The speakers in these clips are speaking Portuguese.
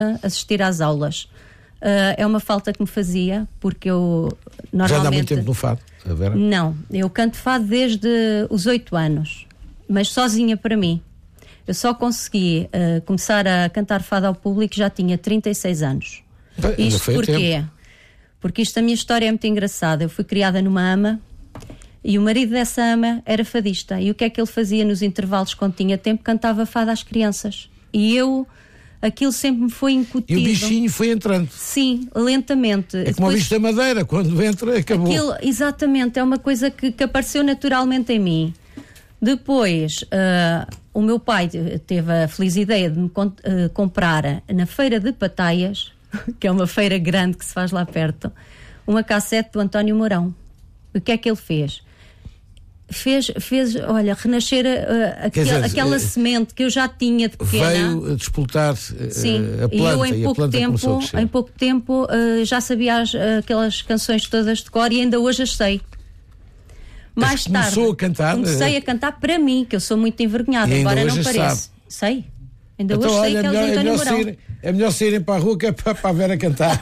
assistir às aulas. É uma falta que me fazia, porque eu normalmente... Já dá muito tempo no fado, a Vera? Não, eu canto fado desde os 8 anos, mas sozinha para mim. Eu só consegui começar a cantar fado ao público, já tinha 36 anos. Isto porquê? Porque a minha história é muito engraçada. Eu fui criada numa ama e o marido dessa ama era fadista. E o que é que ele fazia nos intervalos quando tinha tempo? Cantava fado às crianças. E aquilo sempre me foi incutido. E o bichinho foi entrando. Sim, lentamente. É como o bicho da madeira, quando entra, acabou. Exatamente, é uma coisa que apareceu naturalmente em mim. Depois, o meu pai teve a feliz ideia de me comprar na Feira de Pataias, que é uma feira grande que se faz lá perto, uma cassete do António Mourão. O que é que ele fez? Fez renascer aquela semente que eu já tinha de pequena. Veio a despoltar a planta, e eu em pouco tempo já sabia aquelas canções todas de cor e ainda hoje as sei. Mais tarde comecei a cantar para mim, que eu sou muito envergonhada, embora não pareça. Sei. Ainda então, hoje sei que é o António Mourão. É melhor saírem para a rua que é para a Vera cantar.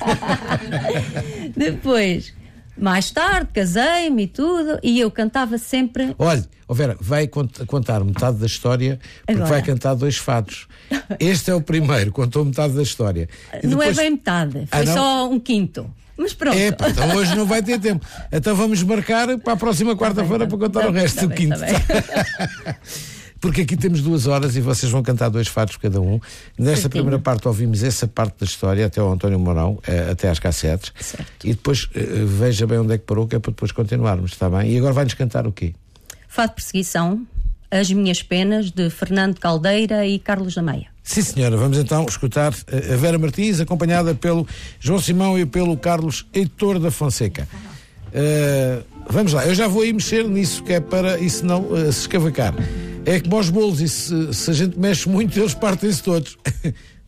Depois, mais tarde, casei-me e tudo, e eu cantava sempre. Olha, Vera, vai contar metade da história, porque agora vai cantar 2 fados. Este é o primeiro, contou metade da história. E não depois... é bem metade, foi só um quinto. Mas pronto. Então hoje não vai ter tempo. Então vamos marcar para a próxima quarta-feira para contar o resto do quinto. Porque aqui temos 2 horas e vocês vão cantar 2 fados cada um. Nesta primeira parte ouvimos essa parte da história até ao António Mourão, até às cassetes. Certo. E depois veja bem onde é que parou, que é para depois continuarmos, está bem? E agora vai-nos cantar o quê? Fado de Perseguição, As Minhas Penas, de Fernando Caldeira e Carlos da Meia. Sim, senhora. Vamos então escutar a Vera Martins, acompanhada pelo João Simão e pelo Carlos Heitor da Fonseca. Vamos lá, eu já vou aí mexer nisso, que é para isso não se escavacar. É como aos bolos, e se a gente mexe muito, eles partem-se todos.